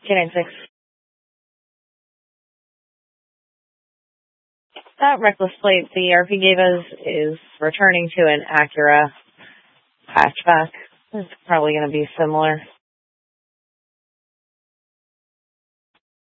K96. That reckless plate the RP gave us is returning to an Acura hatchback. It's probably going to be similar.